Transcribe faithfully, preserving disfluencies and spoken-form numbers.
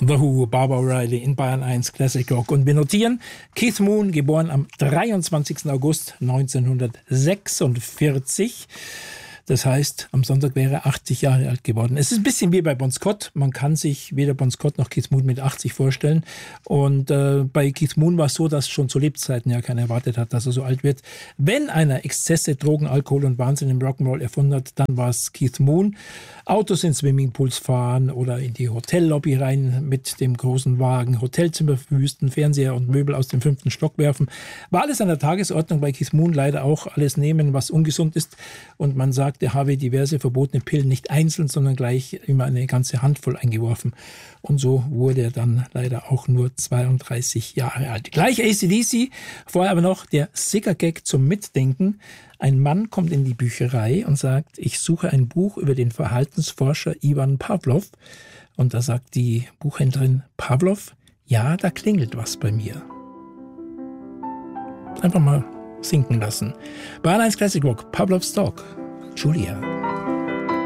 The Who, Barbara O'Reilly in Bayern eins Classic Rock. Und wir notieren, Keith Moon, geboren am dreiundzwanzigsten August neunzehnhundertsechsundvierzig. Das heißt, am Sonntag wäre er achtzig Jahre alt geworden. Es ist ein bisschen wie bei Bon Scott. Man kann sich weder Bon Scott noch Keith Moon mit achtzig vorstellen. Und äh, bei Keith Moon war es so, dass schon zu Lebzeiten ja keiner erwartet hat, dass er so alt wird. Wenn einer Exzesse, Drogen, Alkohol und Wahnsinn im Rock'n'Roll erfunden hat, dann war es Keith Moon. Autos in Swimmingpools fahren oder in die Hotellobby rein mit dem großen Wagen, Hotelzimmer verwüsten, Fernseher und Möbel aus dem fünften Stock werfen. War alles an der Tagesordnung, bei Keith Moon leider auch alles nehmen, was ungesund ist. Und man sagt, er habe diverse verbotene Pillen nicht einzeln, sondern gleich immer eine ganze Handvoll eingeworfen. Und so wurde er dann leider auch nur zweiunddreißig Jahre alt. Gleich A C D C, vorher aber noch der Sicker-Gag zum Mitdenken. Ein Mann kommt in die Bücherei und sagt, ich suche ein Buch über den Verhaltensforscher Ivan Pavlov. Und da sagt die Buchhändlerin, Pavlov, ja, da klingelt was bei mir. Einfach mal sinken lassen. Bayern eins Classic Rock, Pavlov's Dog, Julia.